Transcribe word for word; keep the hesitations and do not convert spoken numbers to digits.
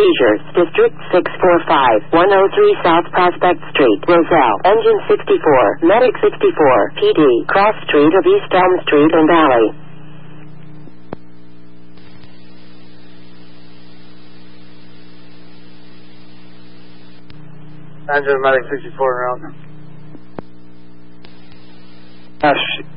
Seizures, District six four five, one oh three South Prospect Street, Roselle. Engine sixty-four, Medic sixty-four, P D, Cross Street of East Elm Street and Valley. Engine Medic sixty-four around. Uh,